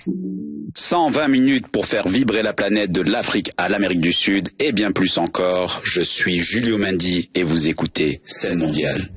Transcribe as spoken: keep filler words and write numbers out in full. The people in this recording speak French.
cent vingt minutes pour faire vibrer la planète de l'Afrique à l'Amérique du Sud et bien plus encore. Je suis Julio Mendy et vous écoutez Scène Mondiale.